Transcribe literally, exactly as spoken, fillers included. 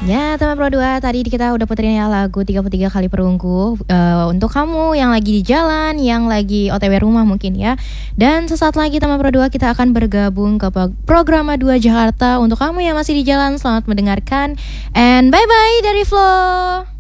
Ya teman Pro dua, tadi kita udah puterin ya lagu tiga puluh tiga kali perunggu uh, untuk kamu yang lagi di jalan, yang lagi O T W rumah mungkin ya. Dan sesaat lagi teman Pro dua kita akan bergabung ke program dua Jakarta. Untuk kamu yang masih di jalan, selamat mendengarkan. And bye-bye dari Flo.